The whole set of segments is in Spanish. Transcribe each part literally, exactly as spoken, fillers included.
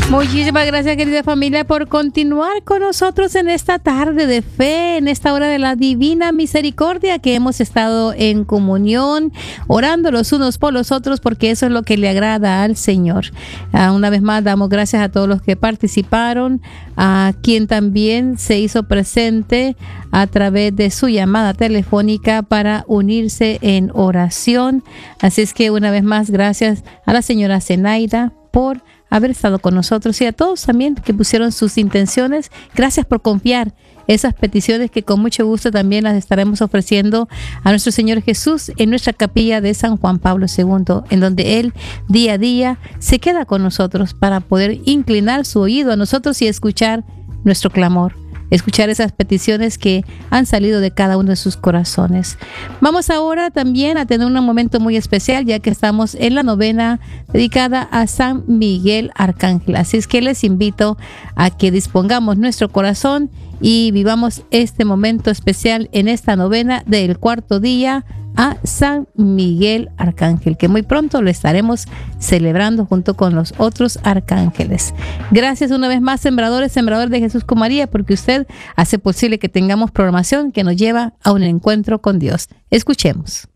Muchísimas gracias, querida familia, por continuar con nosotros en esta tarde de fe, en esta hora de la divina misericordia, que hemos estado en comunión, orando los unos por los otros, porque eso es lo que le agrada al Señor. Uh, una vez más, damos gracias a todos los que participaron, a quien también se hizo presente a través de su llamada telefónica para unirse en oración. Así es que una vez más, gracias a la señora Zenaida por haber estado con nosotros, y a todos también que pusieron sus intenciones. Gracias por confiar esas peticiones, que con mucho gusto también las estaremos ofreciendo a nuestro Señor Jesús en nuestra capilla de San Juan Pablo segundo, en donde Él día a día se queda con nosotros para poder inclinar su oído a nosotros y escuchar nuestro clamor, escuchar esas peticiones que han salido de cada uno de sus corazones. Vamos ahora también a tener un momento muy especial, ya que estamos en la novena dedicada a San Miguel Arcángel. Así es que les invito a que dispongamos nuestro corazón y vivamos este momento especial en esta novena del cuarto día a San Miguel Arcángel, que muy pronto lo estaremos celebrando junto con los otros arcángeles. Gracias una vez más, sembradores, sembradores de Jesús con María, porque usted hace posible que tengamos programación que nos lleva a un encuentro con Dios. Escuchemos.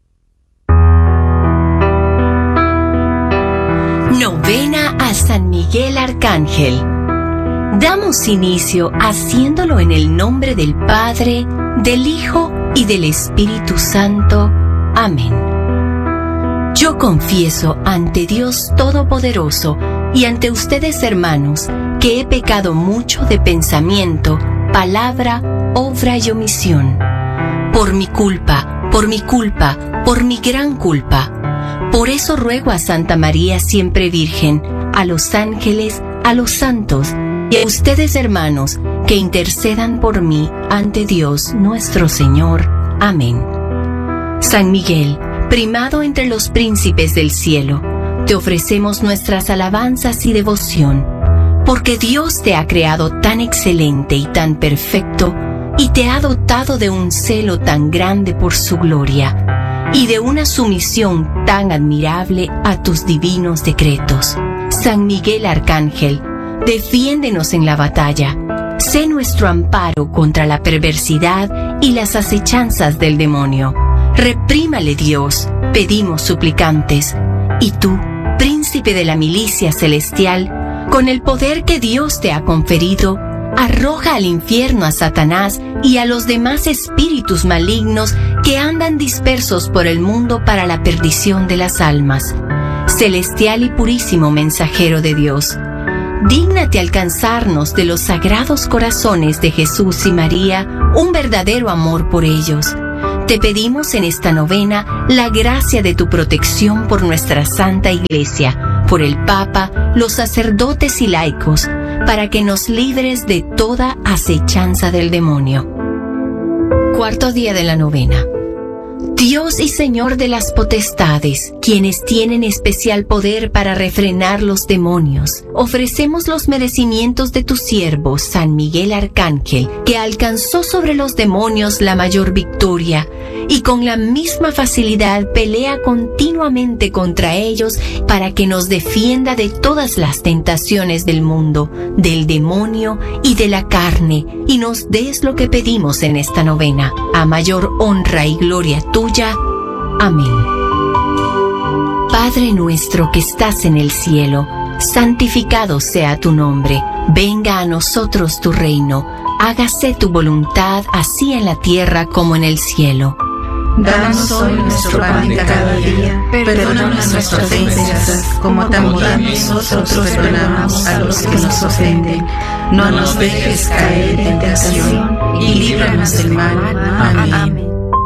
Novena a San Miguel Arcángel. Damos inicio haciéndolo en el nombre del Padre, del Hijo y del Espíritu Santo. Amén. Yo confieso ante Dios Todopoderoso y ante ustedes, hermanos, que he pecado mucho de pensamiento, palabra, obra y omisión. Por mi culpa, por mi culpa, por mi gran culpa. Por eso ruego a Santa María siempre Virgen, a los ángeles, a los santos y a ustedes, hermanos, que intercedan por mí ante Dios nuestro Señor. Amén. San Miguel, primado entre los príncipes del cielo, te ofrecemos nuestras alabanzas y devoción, porque Dios te ha creado tan excelente y tan perfecto, y te ha dotado de un celo tan grande por su gloria, y de una sumisión tan admirable a tus divinos decretos. San Miguel Arcángel, defiéndenos en la batalla. Sé nuestro amparo contra la perversidad y las acechanzas del demonio. Reprímale, Dios, pedimos suplicantes. Y tú, príncipe de la milicia celestial, con el poder que Dios te ha conferido, arroja al infierno a Satanás y a los demás espíritus malignos que andan dispersos por el mundo para la perdición de las almas. Celestial y purísimo mensajero de Dios, dígnate alcanzarnos de los sagrados corazones de Jesús y María un verdadero amor por ellos. Te pedimos en esta novena la gracia de tu protección por nuestra Santa Iglesia, por el Papa, los sacerdotes y laicos, para que nos libres de toda acechanza del demonio. Cuarto día de la novena. Dios y Señor de las potestades, quienes tienen especial poder para refrenar los demonios, ofrecemos los merecimientos de tu siervo, San Miguel Arcángel, que alcanzó sobre los demonios la mayor victoria, y con la misma facilidad pelea continuamente contra ellos para que nos defienda de todas las tentaciones del mundo, del demonio y de la carne, y nos des lo que pedimos en esta novena, a mayor honra y gloria tuya. Amén. Padre nuestro que estás en el cielo, santificado sea tu nombre. Venga a nosotros tu reino. Hágase tu voluntad, así en la tierra como en el cielo. Danos hoy nuestro pan de cada día. Perdónanos nuestras ofensas, como también nosotros perdonamos a los que nos ofenden. No nos dejes caer en tentación y líbranos del mal. Amén.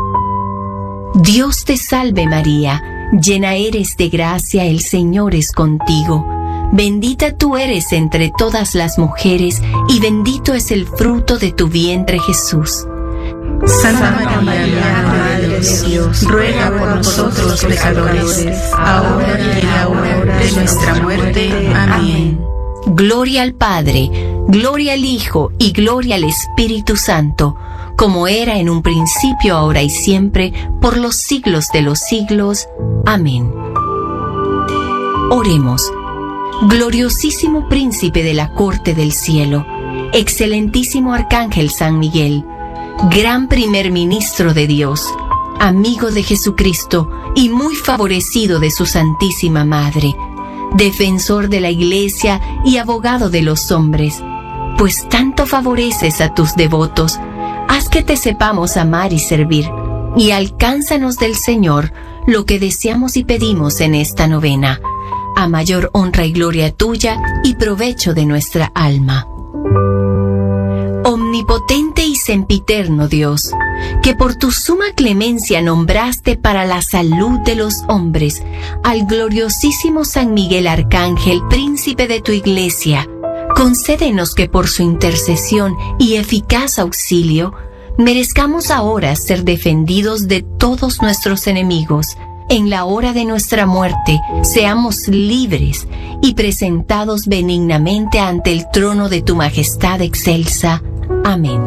Dios te salve María, llena eres de gracia, el Señor es contigo. Bendita tú eres entre todas las mujeres, y bendito es el fruto de tu vientre Jesús. Santa María, Madre de Dios, ruega por nosotros los pecadores, ahora y en la hora de nuestra muerte. Amén. Gloria al Padre, gloria al Hijo y gloria al Espíritu Santo, como era en un principio, ahora y siempre, por los siglos de los siglos. Amén. Oremos. gloriosísimo príncipe de la corte del cielo, excelentísimo arcángel San Miguel, gran primer ministro de Dios, amigo de Jesucristo y muy favorecido de su Santísima Madre, defensor de la Iglesia y abogado de los hombres, pues tanto favoreces a tus devotos, haz que te sepamos amar y servir, y alcánzanos del Señor lo que deseamos y pedimos en esta novena, a mayor honra y gloria tuya y provecho de nuestra alma. Omnipotente y sempiterno Dios, que por tu suma clemencia nombraste para la salud de los hombres al gloriosísimo San Miguel Arcángel, príncipe de tu Iglesia, concédenos que por su intercesión y eficaz auxilio merezcamos ahora ser defendidos de todos nuestros enemigos. En la hora de nuestra muerte seamos libres y presentados benignamente ante el trono de tu majestad excelsa. Amén.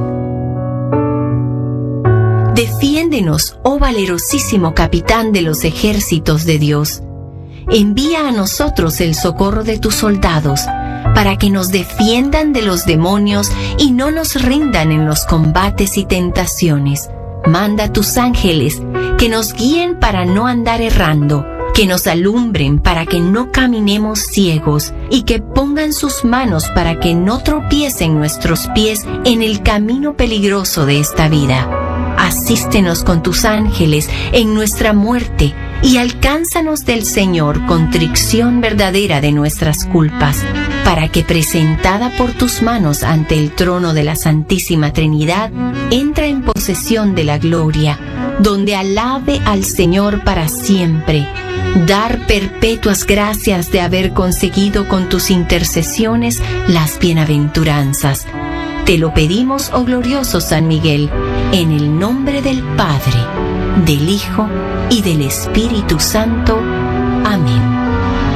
Defiéndenos, oh valerosísimo capitán de los ejércitos de Dios. Envía a nosotros el socorro de tus soldados, para que nos defiendan de los demonios y no nos rindan en los combates y tentaciones. Manda tus ángeles, que nos guíen para no andar errando, que nos alumbren para que no caminemos ciegos, y que pongan sus manos para que no tropiecen nuestros pies en el camino peligroso de esta vida. Asístenos con tus ángeles en nuestra muerte, y alcánzanos del Señor contrición verdadera de nuestras culpas, para que presentada por tus manos ante el trono de la Santísima Trinidad, entre en posesión de la gloria, donde alabe al Señor para siempre. Dar perpetuas gracias de haber conseguido con tus intercesiones las bienaventuranzas. Te lo pedimos, oh glorioso San Miguel, en el nombre del Padre, del Hijo y del Espíritu Santo. Amén.